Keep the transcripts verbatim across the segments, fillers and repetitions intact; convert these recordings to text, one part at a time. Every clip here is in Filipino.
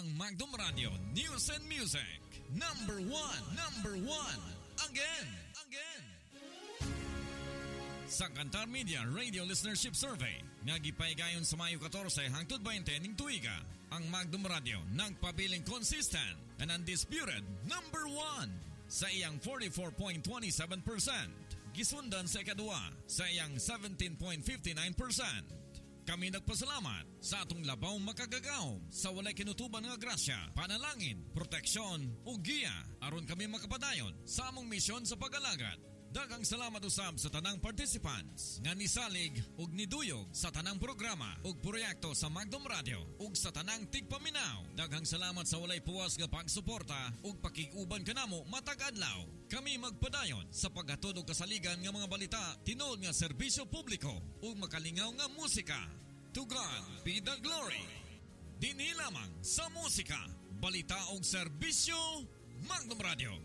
ang Magdom Radio News and Music. Number one, number one, again, again. Sa Kantar Media Radio Listenership Survey, nga gipaygayon sa Mayo fourteen hangtod twenty ning tuiga, ang Magdom Radio nagpabiling consistent and undisputed number one sa iyang forty-four point two seven percent. Gisundan sa ikadua sa iyang seventeen point five nine percent. Kami nagpasalamat sa atong labaw makagagaw sa walay kinutuban nga grasya, panalangin, proteksyon ug giya aron kami makapadayon sa among misyon sa pag-alagad. Daghang salamat usab sa tanang participants nga nisalig ug niduyog sa tanang programa ug proyekto sa Magdom Radio ug sa tanang tigpaminaw. Daghang salamat sa walay puwas nga pagsuporta ug pakig-uban kanamo matag adlaw. Kami magpadayon sa paghatod og kasaligan nga mga balita, tinuod nga serbisyo publiko ug makalingaw nga musika. To God be the glory. Dinhi lamang sa musika, balita ug serbisyo, Magdom Radio.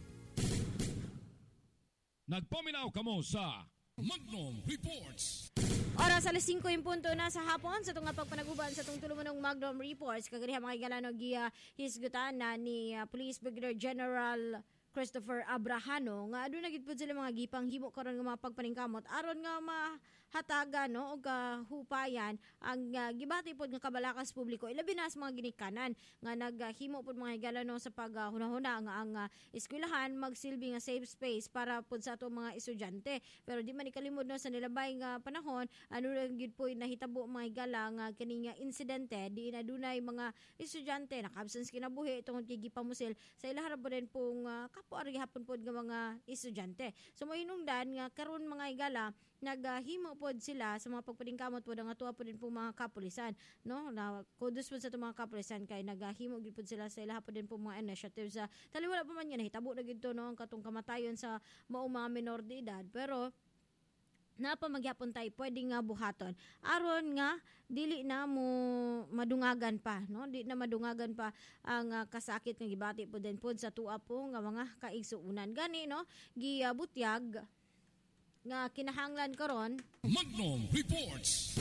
Nagpaminaw kamo sa Magdom Reports. Oras alas singko yung punto na sa hapon sa tunga pagpanaguban sa tungtulo mo ng Magdom Reports. Kagariha mga igalanog giya hisgutan na ni uh, Police Brigadier General Christopher Abrahano nga aduna gid pud sila mga gipang himo karon nga mga pagpaningkamot aron nga mahatagan no og hupayan ang uh, gibati pud nga kabalakas publiko ilabi na sa mga ginikanan nga naghimo pud mga higala no sa paghunahuna nga ang uh, eskwelahan magsilbi nga safe space para pud sa ato mga estudyante. Pero di man ikalimod no sa nilabay nga panahon ano lang gid pud nahitabo mga higala nga kining insidente di na dunay mga estudyante naka-absence kinabuhi tungod kay gipamusil sa ilaha ra din pong uh, kapo ari hapon pod nga mga estudyante. So mohinungdan nga karon mga higala naghimo pod sila sa mga pagpadingkamot pod ang atuwa pod din po mga kapulisan no na kudos pod sa mga kapulisan kay naghimo gid pod sila sa ilaha pod din po mga initiatives sa taliwala pa man yan hitabo na gid to no ang katong kamatayon sa maong mga menor de edad pero napamagyapon tayo pwede nga buhaton aron nga dili na mo madungagan pa no di na madungagan pa ang uh, kasakit nga gibati po din pod sa tuwa po nga mga kaigsuunan gani no giabutyag nga kinahanglan karon Magdom Reports.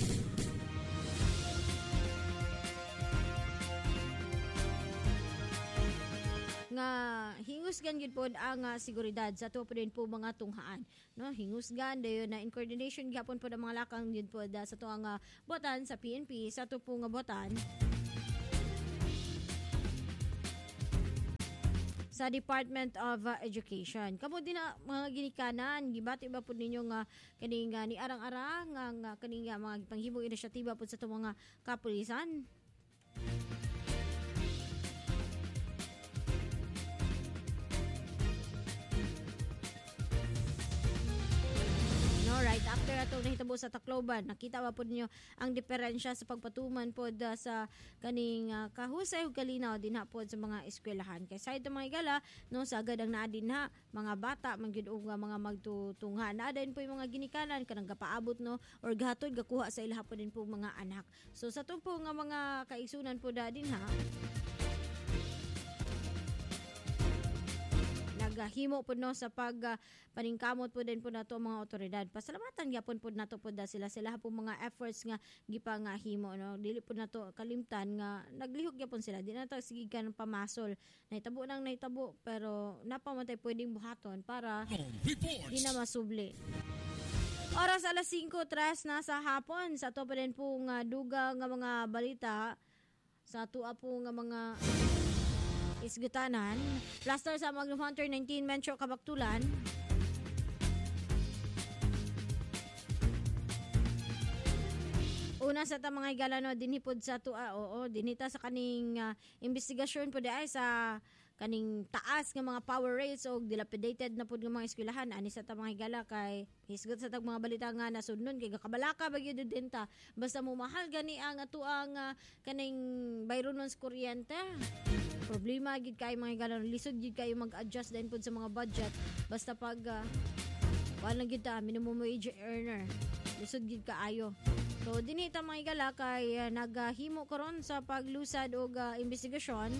nga hingusgan gid pod ang uh, seguridad sa to din po mga tunghaan no hingusgan dayon na in coordination gyapon pod ang mga lakang gid pod uh, sa to ang uh, botan sa P N P sa to po nga botan sa Department of uh, Education. Kamo din na mga ginikanan gibati ba pud ninyo nga kaning uh, ni arang-arang nga kaning uh, mga panghimong inisyatiba pod sa to mga kapulisan. Right after atong nahitabo sa Tacloban, nakita ba po ninyo ang diferensya sa pagpatuman po uh, sa kaning uh, kahusay ug kalinaw din ha po sa mga eskwelahan. Kay sa ito mga igala, no, sa agad ang naadin ha, mga bata, mangyud og mga magtutungha. Naadin po yung mga ginikanan, kanang gapaabot no, or gatod, gakuha sa ilaha po din po mga anak. So sa ito po nga mga kaigsunan po da din ha, naghimo po no sa pag uh, paningkamot po din po nato mga otoridad. Pasalamatan gyapon po nato po da sila sila po mga efforts nga gipangahimo no. Dili po nato kalimtan nga naglihok gyapon sila. Di na ta sige kan pamasol. Nahitabo nang nahitabo pero napamatay pwedeng buhaton para di na masubli. Oras alas singko tres na sa hapon sa to pa din po nga duga nga mga balita sa tuwa po nga mga isgutanan. Plaster sa Magdom Hunter nineteen Metro Kabaktulan. Una sa ta mga higala no dinhipod sa tua oo dinita sa kaning uh, investigasyon pud ay sa kaning taas nga mga power rails o dilapidated na pud nga mga eskwelahan ani sa ta mga higala kay hisgot sa tag mga balita nga nasudnon kay gakabalaka bagyo din ta basta mo mahal gani ang atuang uh, kaning bayronon sa kuryente. Problema gid kay mga higala lisod gid kayo mag-adjust din pud sa mga budget basta pag uh, wala gid ta minimum wage earner lisod gid kaayo. So dinita mga higala kay uh, naghimo karon sa paglusad og uh, investigasyon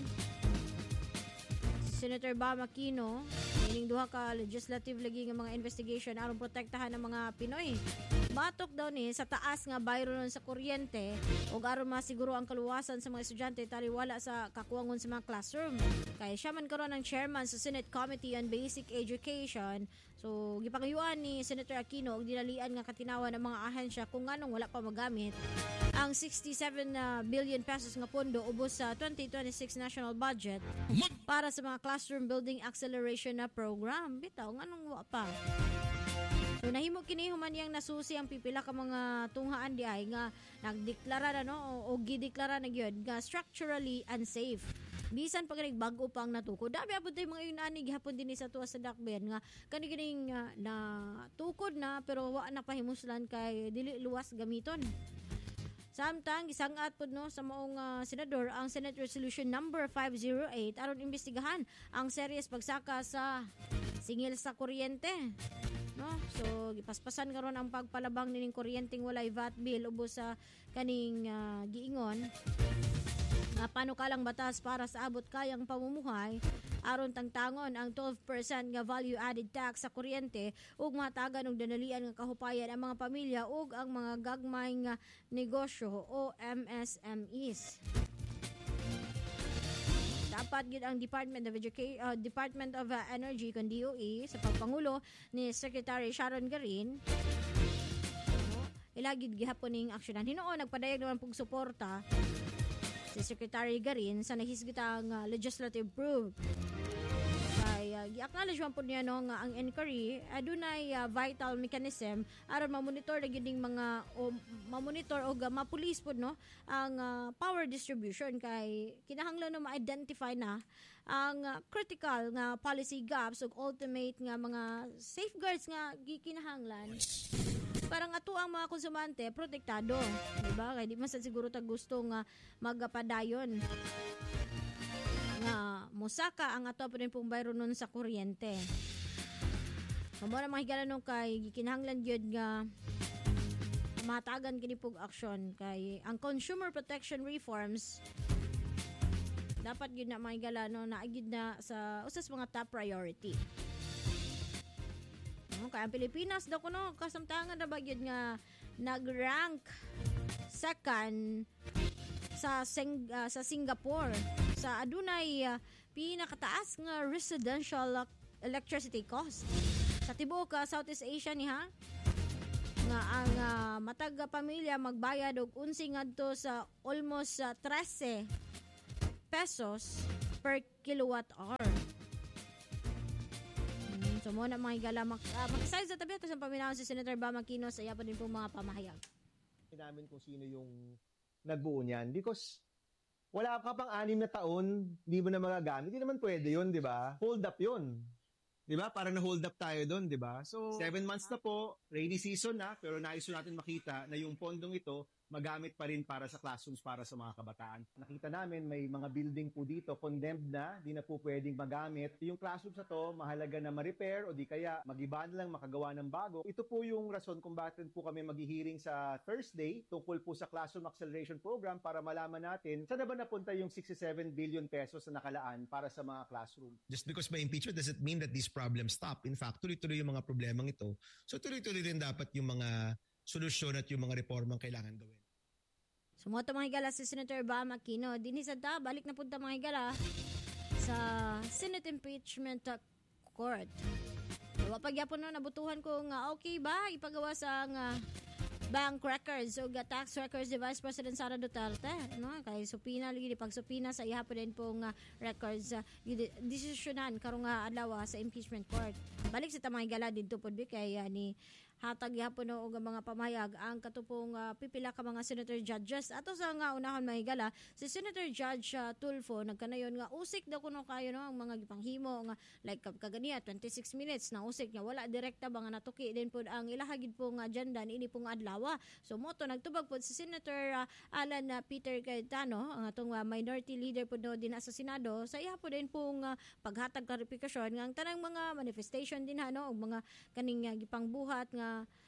Senator Bam Aquino ining duha ka legislative lagi nga mga investigation aron protektahan ang mga Pinoy Batok daw ni sa taas nga bayro nun sa kuryente ug aron masiguro ang kaluwasan sa mga estudyante taliwala sa kakuwangon sa mga classroom. Kay siya man karon ang chairman sa Senate Committee on Basic Education. So gipangayuan ni Senator Aquino og dinalian nga katinawan ng mga ahensya kung nganong wala pa magamit ang sixty-seven uh, billion pesos nga pondo ubos sa twenty twenty-six national budget para sa mga classroom building acceleration na program. Bitaw nganong wa pa. So nahimo kini human yang nasusi ang pipila ka mga tunghaan di ay nga nagdeklara na no o, o gideklara na gyud nga structurally unsafe. Bisan pag bago pa ang natukod. Dami abot tay mga yunani gihapon dinhi sa tuwa sa dakben nga kani kining uh, na tukod na pero wa na pahimuslan kay dili luwas gamiton. Samtang gisangat pod no sa maong uh, senador ang Senate Resolution number five oh eight aron imbestigahan ang seryes pagsaka sa singil sa kuryente. No? So gipaspasan karon ang pagpalabang nining kuryenteng walay V A T bill ubos sa kaning uh, giingon nga panukalang batas para sa abot kayang pamumuhay aron tangtangon ang twelve percent nga value added tax sa kuryente ug matagan og danalian nga kahupayan ang mga pamilya ug ang mga gagmay nga negosyo o M S M Es. Dapat gid ang Department of Education, uh, Department of uh, Energy kon D O E sa pagpangulo ni Secretary Sharon Garin. No, ilagid gihapon ning aksyonan. Hinuon nagpadayag naman pug suporta si Secretary Garin sa nahisgitang uh, legislative probe. Kay uh, gi-acknowledge man pud niya no nga ang inquiry adunay uh, vital mechanism aron ma-monitor gyud ning mga o ma-monitor o uh, ma-police pud no ang uh, power distribution kay kinahanglan na ma-identify na ang uh, critical nga policy gaps ug ultimate nga mga safeguards nga gikinahanglan para nga ato ang mga konsumante protektado, di ba? Kay di man sad siguro ta gusto nga magapadayon nga mosaka ang ato pa rin pong bayro nun sa kuryente. Kamo na mahigala nung kay gikinahanglan gyud nga matagan kini pug aksyon kay ang consumer protection reforms dapat gyud na mahigala no na gyud na sa usas mga top priority. No, kay ang Pilipinas daw kuno kasamtangan ra ba gyud nga nag-rank second sa Sing- uh, sa Singapore sa adunay uh, pinakataas nga residential electricity cost sa tibuok uh, Southeast Asia ni ha nga ang uh, matag pamilya magbayad og unsing ngadto sa almost uh, thirteen pesos per kilowatt hour. Hmm, so mo na mga higala mak- uh, makisay sa tabi ito sa paminaw si Senator Bam Aquino sa iya pa din po mga pamahayag. Namin kung sino yung nagbuo niyan because wala ka pang anim na taon, di mo na magagamit. Hindi naman pwede yun, di ba? Hold up yun. Di ba? Parang na-hold up tayo doon, di ba? So, seven months na po, rainy season na, pero nais natin makita na yung pondong ito magamit pa rin para sa classrooms, para sa mga kabataan. Nakita namin may mga building po dito, condemned na, di na po pwedeng magamit. Yung classrooms na to, mahalaga na ma-repair o di kaya mag-iba na lang makagawa ng bago. Ito po yung rason kung bakit po kami mag-hearing sa Thursday tungkol po sa Classroom Acceleration Program para malaman natin saan na ba napunta yung sixty-seven billion pesos na nakalaan para sa mga classroom. Just because may impeachment doesn't mean that these problems stop. In fact, tuloy-tuloy yung mga problemang ito. So tuloy-tuloy rin dapat yung mga solusyon at yung mga reformang kailangan gawin. Sumoto mga higala si Senator Bam Aquino. Dinhi sa ta, balik na punta mga higala sa Senate Impeachment Court. Wa pagyapon no nabutuhan ko nga okay ba ipagawa sa nga bank records o tax records ni Vice President Sara Duterte, no? Kay supina lagi pag supina sa iha pa din pong uh, records uh, desisyonan karong nga adlaw sa impeachment court. Balik sa tamay gala didto pod kay uh, ni hatag gihapon no og mga pamayag ang katupong uh, pipila ka mga senator judges ato sa nga unahon mahigala si Senator Judge uh, Tulfo nagkanayon nga usik daw kuno kayo no ang mga gipanghimo nga like kaganiya twenty-six minutes na usik nga wala direkta ba nga natuki din pod ang ilahagid pong agenda niini pong adlaw. So moto nagtubag pod si Senator uh, Alan uh, Peter Cayetano ang atong uh, minority leader pod no din sa Senado sa iya pod din pong uh, paghatag klarifikasyon nga ang tanang mga manifestation din ha no og mga kaning uh, gipangbuhat nga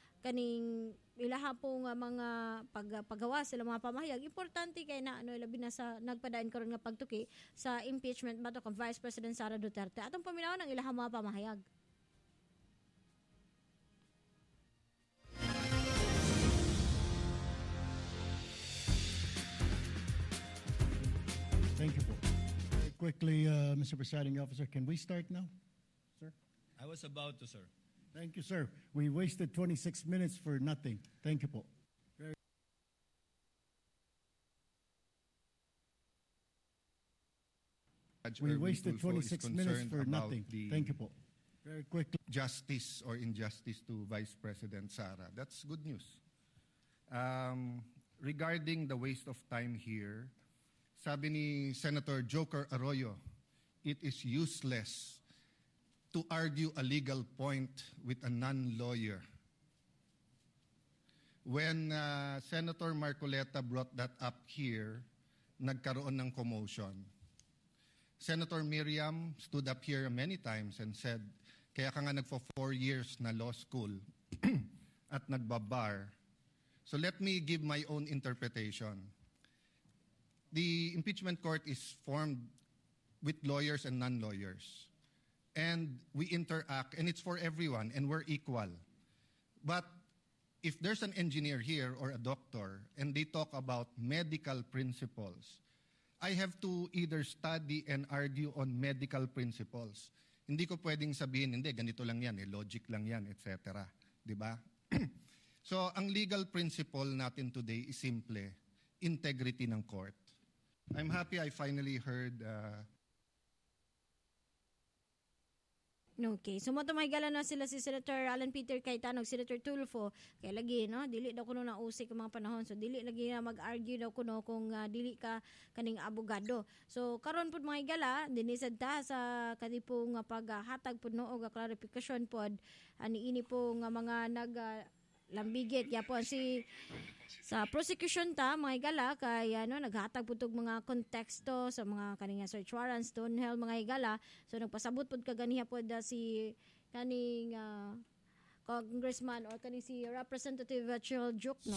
kaning ilaha pong uh, mga pag, paggawa sila mga pamahayag importante kay na ano labi na sa nagpadayon karon nga pagtuki sa impeachment batok of Vice President Sara Duterte atong paminaw ng ilaha mga pamahayag. Thank you po. Very quickly, uh, Mister Presiding Officer, can we start now, sir? I was about to, sir. Thank you, sir. We wasted twenty-six minutes for nothing. Thank you po. Very we Erwin wasted Tulfo is twenty-six minutes concerned for about nothing. the Thank you po. Very quickly. justice or injustice to Vice President Sara. That's good news. Um, regarding the waste of time here, sabi ni Senator Joker Arroyo, it is useless to argue a legal point with a non-lawyer. When uh, Senator Marcoleta brought that up here, nagkaroon ng commotion. Senator Miriam stood up here many times and said, kaya ka nga nagfo four years na law school at nagbabar. So let me give my own interpretation. The impeachment court is formed with lawyers and non-lawyers. And we interact, and it's for everyone, and we're equal. But if there's an engineer here or a doctor, and they talk about medical principles, I have to either study and argue on medical principles. Hindi ko pwedeng sabihin, hindi, ganito lang yan, eh, logic lang yan, et cetera. Diba? So, ang legal principle natin today is simple, integrity ng court. I'm happy I finally heard uh, Okay. So, mo may gala na sila si Senator Alan Peter Cayetano, Senator Tulfo. Kaya lagi, no? Dili daw kuno na usik ang mga panahon. So, dili lagi na mag-argue daw kuno kung uh, dili ka kaning abogado. So, karon pud mga gala, dinisad ta sa kanipong uh, paghatag pud no og clarification pod ani ini po nga mga nag uh, lambigit yapon si sa prosecution ta mga higala kay ano naghatag putog mga konteksto sa mga kaninga search warrants doon hell mga higala so nagpasabot pud kaganiha pod uh, si kaning uh, congressman or kaning si Representative uh, Chiljuk no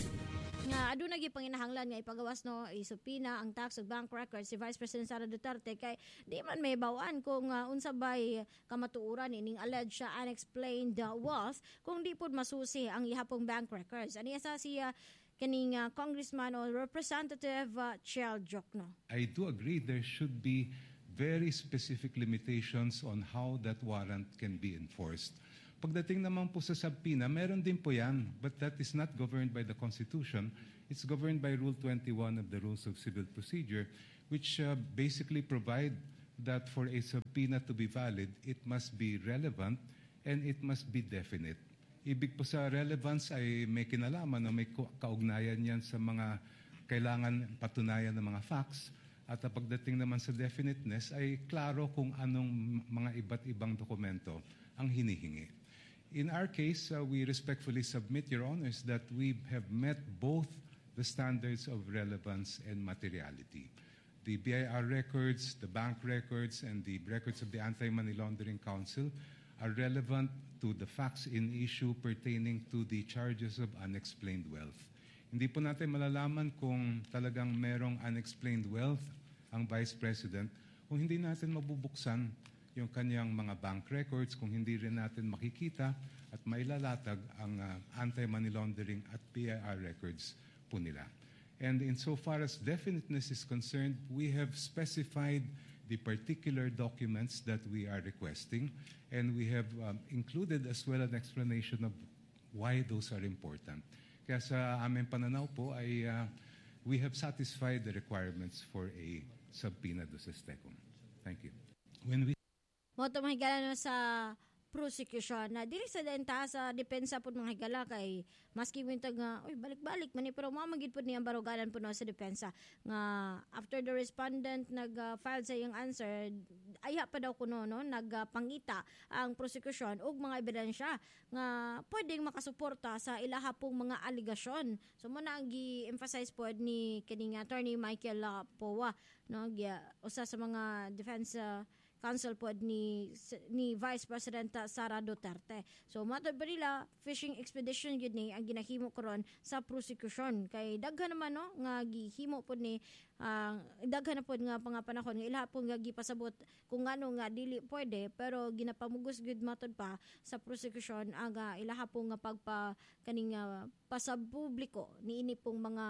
nga aduna gyud panginahanglan nga ipagawas no isupina ang tax ug bank records si Vice President Sara Duterte kay di man may bawaan kung uh, unsa bay kamatuoran ining alleged uh, unexplained uh, wealth kung di pud masusi ang ihapong bank records ani sa siya kaning uh, congressman or representative uh, Chiljuk no. I do agree there should be very specific limitations on how that warrant can be enforced. Pagdating naman po sa subpoena, meron din po yan, but that is not governed by the Constitution. It's governed by Rule twenty-one of the Rules of Civil Procedure, which uh, basically provide that for a subpoena to be valid, it must be relevant and it must be definite. Ibig po sa relevance ay may kinalaman na may kaugnayan yan sa mga kailangan patunayan ng mga facts. At uh, pagdating naman sa definiteness ay klaro kung anong mga iba't ibang dokumento ang hinihingi. In our case, uh, we respectfully submit, Your Honors, that we have met both the standards of relevance and materiality. The B I R records, the bank records, and the records of the Anti-Money Laundering Council are relevant to the facts in issue pertaining to the charges of unexplained wealth. Hindi po natin malalaman kung talagang merong unexplained wealth ang Vice President kung hindi natin mabubuksan yung kanyang mga bank records, kung hindi rin natin makikita at mailalatag ang uh, anti-money laundering at P I R records po nila. And insofar as definiteness is concerned, we have specified the particular documents that we are requesting, and we have um, included as well an explanation of why those are important. Kaya sa aming pananaw po ay uh, we have satisfied the requirements for a subpoena duces tecum. Thank you. When we Moto mahigala no sa prosecution na dili sa denta sa depensa pud mga higala kay maski wintag nga oy balik-balik man ni pero mamagid pud niyang barugalan pud no sa depensa nga after the respondent nag-file uh, sa iyang answer ayha pa daw kuno no nagpangita uh, ang prosecution og mga ebidensya nga pwedeng makasuporta sa ilaha pong mga aligasyon so mo na ang gi-emphasize pod ni kining attorney Michael uh, Powa no gya usa sa mga defense uh, counsel pod ni ni Vice President Sara Duterte. So matod pa nila fishing expedition gid ni ang ginahimo karon sa prosecution kay daghan naman no nga gihimo pod ni uh, daghan na pod nga pangapanahon nga ilaha po nga gipasabot kung ano nga dili pwede pero ginapamugos gud matod pa sa prosecution ang uh, ilaha po nga pagpa kaning uh, pasapubliko niini pong mga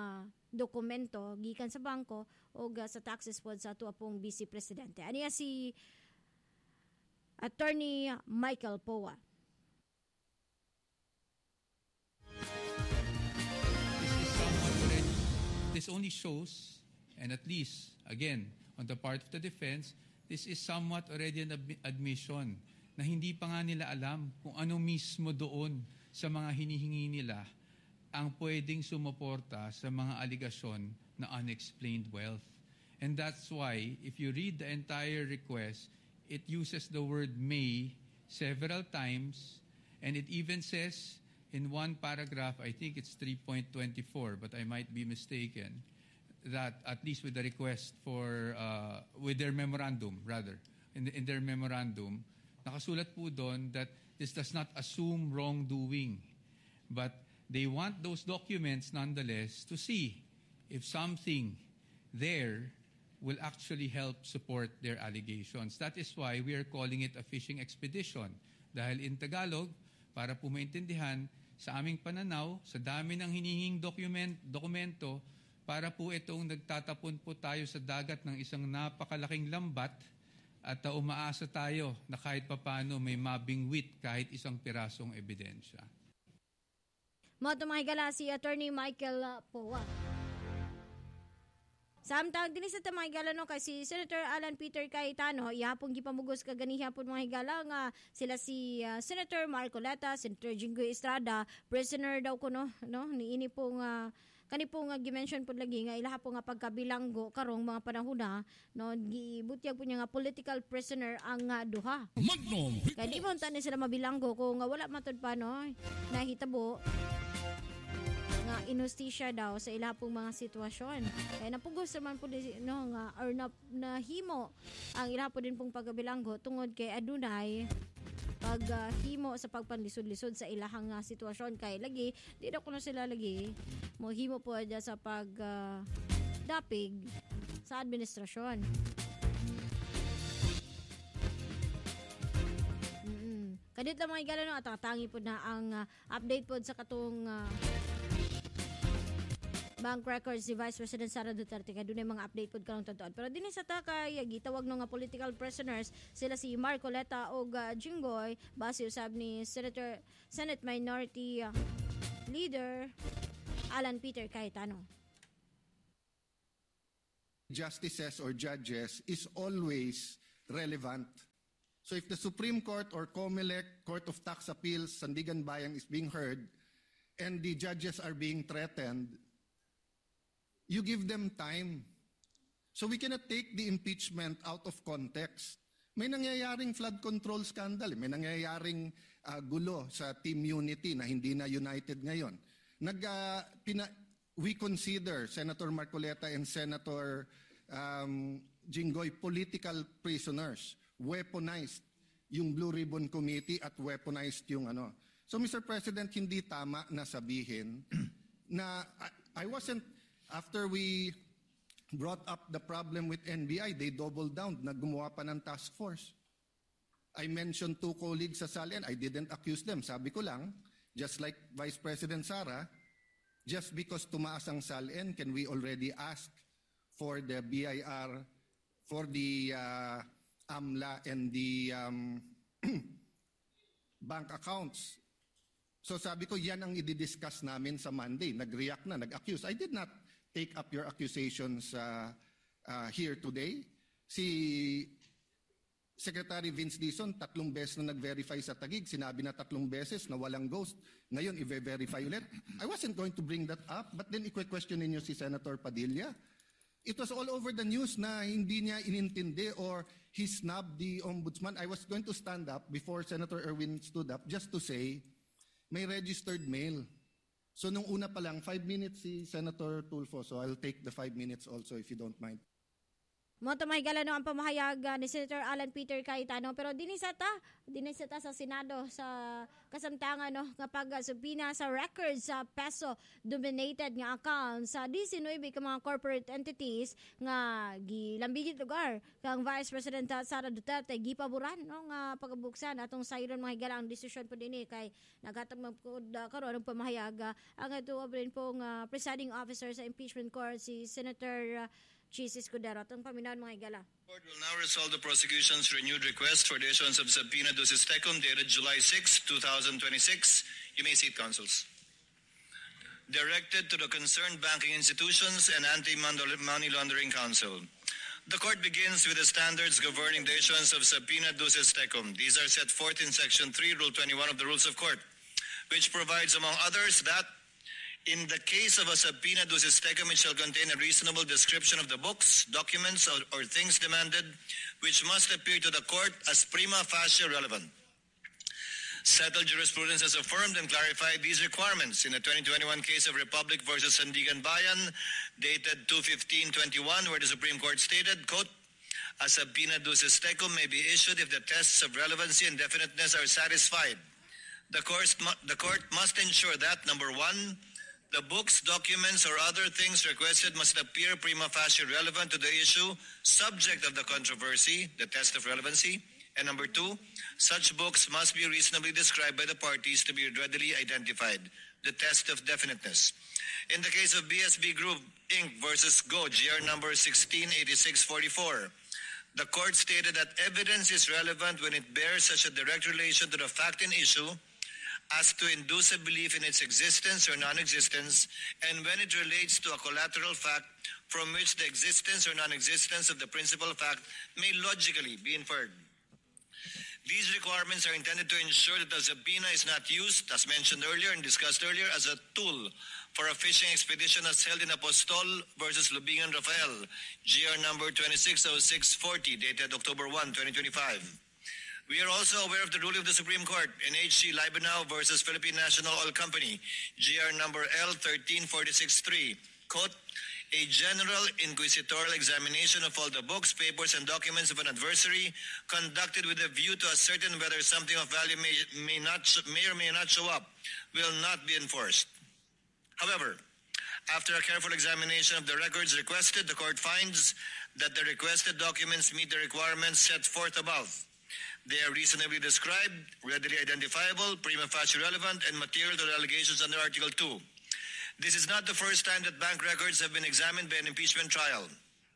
dokumento gikan sa bangko o sa taxes pod sa ato pong Vice Presidente. Aniya si Attorney Michael Poa. This is somewhat already, this only shows, and at least, again, on the part of the defense, this is somewhat already an ad- admission na hindi pa nga nila alam kung ano mismo doon sa mga hinihingi nila ang pwedeng sumuporta sa mga aligasyon na unexplained wealth. And that's why, if you read the entire request, it uses the word may several times, and it even says in one paragraph, I think it's three point two four, but I might be mistaken, that at least with the request for, uh, with their memorandum, rather, in, the, in their memorandum, nakasulat po doon that this does not assume wrongdoing, but they want those documents nonetheless to see if something there will actually help support their allegations. That is why we are calling it a fishing expedition. Dahil in Tagalog, para po maintindihan, sa aming pananaw, sa dami ng hinihing document, dokumento, para po itong nagtatapon po tayo sa dagat ng isang napakalaking lambat at uh, umaasa tayo na kahit papano may mabingwit kahit isang pirasong ebidensya. Mga tumahigala si Attorney Michael Poa. Samtang din sa tamay higala no kay si Senator Alan Peter Cayetano, ihapon gipamugos kaganiha po mga higala nga sila si uh, Senator Marcoleta, Senator Jinggoy Estrada, prisoner daw ko no, no niini po nga kani po nga gi-mention po lagi nga ilaha po nga pagkabilanggo karong mga panahon na no gibutyag po niya nga political prisoner ang uh, duha. Magnum. Kaya di mo tani sila mabilanggo kung nga wala matod pa no nahitabo nga inustisya daw sa ila pong mga sitwasyon. Kaya napugos naman po no, nga, or na, nahimo ang ila po din pong pagkabilanggo tungod kay adunay paghimo uh, sa pagpanlisod-lisod sa ilahang uh, sitwasyon. Kay lagi, di na ko na sila lagi, mohimo po dyan sa pag uh, dapig sa administrasyon. Mm-mm. Kadit lang mga igala no, at tangi po na ang uh, update po sa katong uh, bank records ni Vice President Sara Duterte kay dunay mga update pod karong tatuan. Pero dinhi sa ta kay gitawag no nga political prisoners sila si Marcoleta ug uh, Jinggoy base usab ni Senator Senate Minority uh, Leader Alan Peter Cayetano. Justices or judges is always relevant. So if the Supreme Court or COMELEC, Court of Tax Appeals, Sandigan Bayan is being heard and the judges are being threatened, you give them time. So we cannot take the impeachment out of context. May nangyayaring flood control scandal. May nangyayaring uh, gulo sa Team Unity na hindi na united ngayon. Nag, uh, pina, we consider Senator Marcoleta and Senator um, Jinggoy political prisoners. Weaponized yung Blue Ribbon Committee at weaponized yung ano. So Mister President, hindi tama na sabihin na I, I wasn't after we brought up the problem with N B I, they doubled down, naggumawa pa ng task force. I mentioned two colleagues sa Salian, I didn't accuse them. Sabi ko lang, just like Vice President Sara, just because tumaas ang Salian, can we already ask for the B I R, for the uh, AMLA and the um, bank accounts? So sabi ko, yan ang i-discuss namin sa Monday. Nag-react na, nag-accuse. I did not take up your accusations uh, uh, here today. Si Secretary Vince Dizon, tatlong beses na nag-verify sa Taguig. Sinabi na tatlong beses na walang ghost. Ngayon, i-verify ulit. I wasn't going to bring that up, but then i-question ninyo si Senator Padilla. It was all over the news na hindi niya inintindi or he snubbed the ombudsman. I was going to stand up before Senator Erwin stood up just to say, may registered mail. So nung una pa lang, five minutes si Senator Tulfo. So I'll take the five minutes also if you don't mind. Mo to mahigala no ang pamahayag uh, ni Senator Alan Peter Cayetano, pero dinisata dinisata sa Senado sa kasamtangan no nga pagsubina sa records sa peso dominated nga accounts sa nineteen ka mga corporate entities nga gilambigit lugar kang Vice President Sara Duterte gipaboran no nga pagbuksan atong sayron mahigala ang desisyon po dinhi kay nagatag magpud uh, karon ang pamahayag uh, ang ato abrin pong uh, presiding officer sa impeachment court si Senator uh, Chis Escudero. Itong paminawan mga igala. The court will now resolve the prosecution's renewed request for the issuance of subpoena ducis tecum dated July sixth, twenty twenty-six. You may seat, counsels. Directed to the concerned banking institutions and Anti-Money Laundering Council. The court begins with the standards governing the issuance of subpoena ducis tecum. These are set forth in Section three, Rule twenty-one of the Rules of Court, which provides, among others, that in the case of a subpoena ducis tecum, it shall contain a reasonable description of the books, documents, or, or things demanded, which must appear to the court as prima facie relevant. Settled jurisprudence has affirmed and clarified these requirements in the twenty twenty-one case of Republic versus Sandigan Bayan, dated two fifteen twenty-one, where the Supreme Court stated, quote, a subpoena ducis tecum may be issued if the tests of relevancy and definiteness are satisfied. The court, the court must ensure that, number one, the books, documents, or other things requested must appear prima facie relevant to the issue, subject of the controversy, the test of relevancy. And number two, such books must be reasonably described by the parties to be readily identified, the test of definiteness. In the case of B S B Group, Incorporated versus Go, G R number sixteen eighty-six forty-four, the court stated that evidence is relevant when it bears such a direct relation to the fact in issue as to induce a belief in its existence or non-existence, and when it relates to a collateral fact from which the existence or non-existence of the principal fact may logically be inferred. These requirements are intended to ensure that the subpoena is not used, as mentioned earlier and discussed earlier, as a tool for a fishing expedition as held in Apostol versus Lubingan Rafael, G R number twenty-six oh six forty, dated October first, twenty twenty-five. We are also aware of the ruling of the Supreme Court in H C Libenau versus Philippine National Oil Company, G R number L thirteen forty-six three, quote, a general inquisitorial examination of all the books, papers, and documents of an adversary conducted with a view to ascertain whether something of value may, may, not, may or may not show up will not be enforced. However, after a careful examination of the records requested, the court finds that the requested documents meet the requirements set forth above. They are reasonably described, readily identifiable, prima facie relevant, and material to the allegations under Article two. This is not the first time that bank records have been examined by an impeachment trial.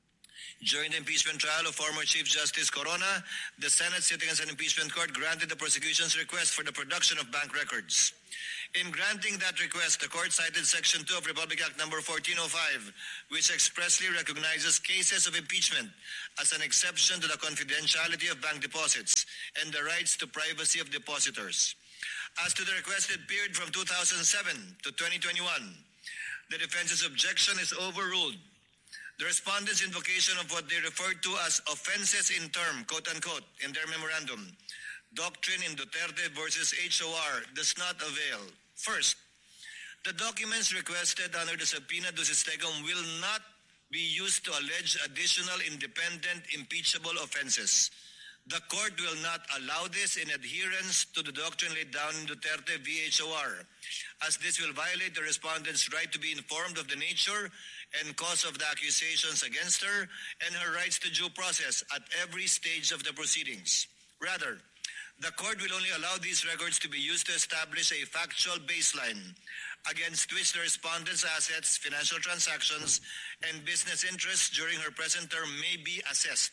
During the impeachment trial of former Chief Justice Corona, the Senate sitting as an impeachment court granted the prosecution's request for the production of bank records. In granting that request, the court cited Section two of Republic Act number fourteen oh five, which expressly recognizes cases of impeachment as an exception to the confidentiality of bank deposits and the rights to privacy of depositors. As to the requested period from two thousand seven to twenty twenty-one, the defense's objection is overruled. The respondents' invocation of what they referred to as offenses in term, quote-unquote, in their memorandum, doctrine in Duterte versus H O R, does not avail. First, the documents requested under the subpoena ducis tecum will not be used to allege additional independent impeachable offenses. The court will not allow this in adherence to the doctrine laid down in Duterte v. H O R, as this will violate the respondent's right to be informed of the nature and cause of the accusations against her and her rights to due process at every stage of the proceedings. Rather, the court will only allow these records to be used to establish a factual baseline against which the respondent's assets, financial transactions, and business interests during her present term may be assessed.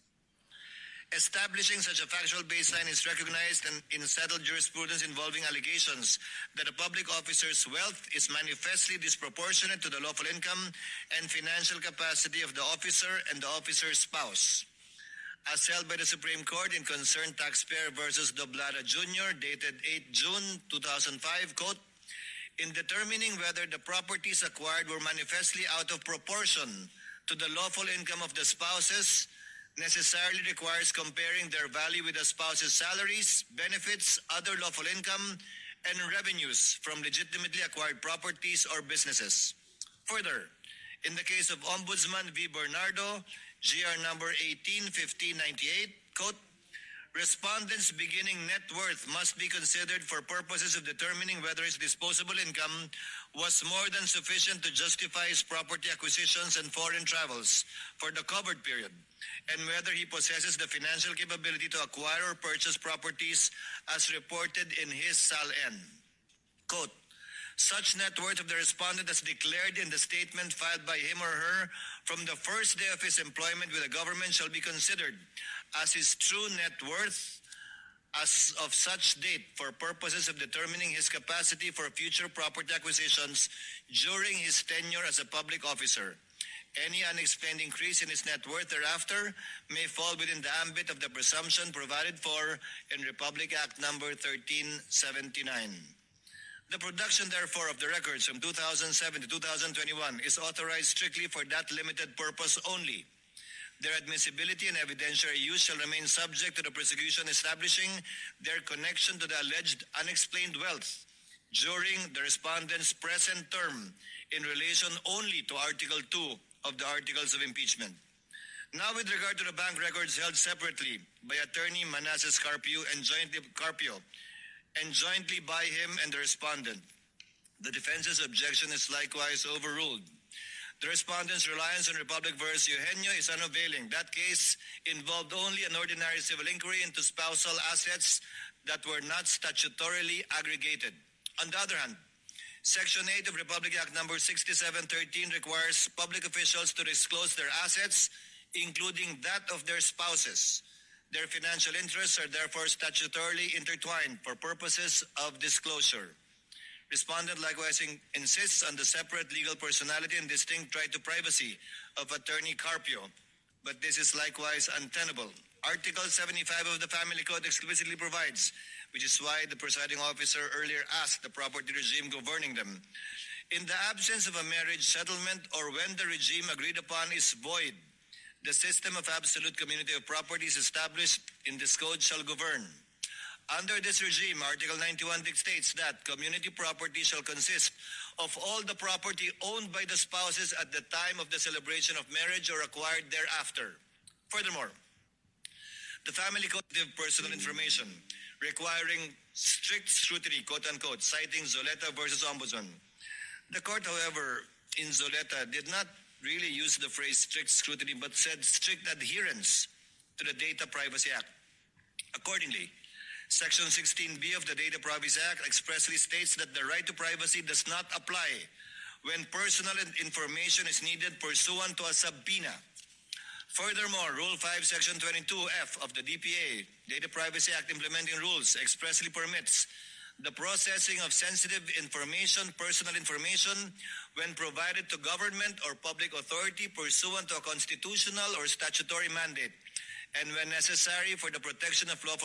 Establishing such a factual baseline is recognized in, in settled jurisprudence involving allegations that a public officer's wealth is manifestly disproportionate to the lawful income and financial capacity of the officer and the officer's spouse. As held by the Supreme Court in Concerned Taxpayer versus Doblada Junior, dated eighth June two thousand five, quote, in determining whether the properties acquired were manifestly out of proportion to the lawful income of the spouses necessarily requires comparing their value with the spouse's salaries, benefits, other lawful income, and revenues from legitimately acquired properties or businesses. Further, in the case of Ombudsman V. Bernardo, G R number eighteen fifteen ninety-eight, quote, respondents' beginning net worth must be considered for purposes of determining whether his disposable income was more than sufficient to justify his property acquisitions and foreign travels for the covered period, and whether he possesses the financial capability to acquire or purchase properties as reported in his S A L N. Quote, such net worth of the respondent as declared in the statement filed by him or her from the first day of his employment with the government shall be considered as his true net worth as of such date for purposes of determining his capacity for future property acquisitions during his tenure as a public officer. Any unexplained increase in his net worth thereafter may fall within the ambit of the presumption provided for in Republic Act number thirteen seventy-nine. The production, therefore, of the records from two thousand seven to two thousand twenty-one is authorized strictly for that limited purpose only. Their admissibility and evidentiary use shall remain subject to the prosecution establishing their connection to the alleged unexplained wealth during the respondent's present term in relation only to Article two of the Articles of Impeachment. Now, with regard to the bank records held separately by Attorney Manasseh Carpio and jointly Carpio, and jointly by him and the respondent, the defense's objection is likewise overruled. The respondent's reliance on Republic versus Eugenio is unavailing. That case involved only an ordinary civil inquiry into spousal assets that were not statutorily aggregated. On the other hand, Section eight of Republic Act number sixty-seven thirteen requires public officials to disclose their assets, including that of their spouses. Their financial interests are therefore statutorily intertwined for purposes of disclosure. Respondent likewise in, insists on the separate legal personality and distinct right to privacy of Attorney Carpio, but this is likewise untenable. Article seventy-five of the Family Code explicitly provides, which is why the presiding officer earlier asked the property regime governing them. In the absence of a marriage settlement or when the regime agreed upon is void, the system of absolute community of properties established in this code shall govern. Under this regime, Article ninety-one dictates that community property shall consist of all the property owned by the spouses at the time of the celebration of marriage or acquired thereafter. Furthermore, the Family Code of Personal Information requiring strict scrutiny, quote-unquote, citing Zoleta versus Ombudsman. The court, however, in Zoleta did not really use the phrase strict scrutiny but said strict adherence to the Data Privacy Act. Accordingly, Section sixteen B of the Data Privacy Act expressly states that the right to privacy does not apply when personal information is needed pursuant to a subpoena. Furthermore, Rule five, Section twenty-two F of the D P A, Data Privacy Act Implementing Rules, expressly permits the processing of sensitive information, personal information, when provided to government or public authority pursuant to a constitutional or statutory mandate, and when necessary for the protection of lawful